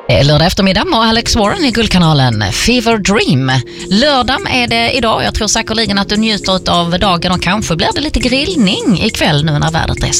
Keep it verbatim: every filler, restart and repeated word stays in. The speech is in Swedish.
Lördag eftermiddag och Alex Warren i Guldkanalen. Fever Dream. Lördag är det idag. Jag tror säkerligen att du njuter av dagen och kanske blir det lite grillning ikväll nu när vädret är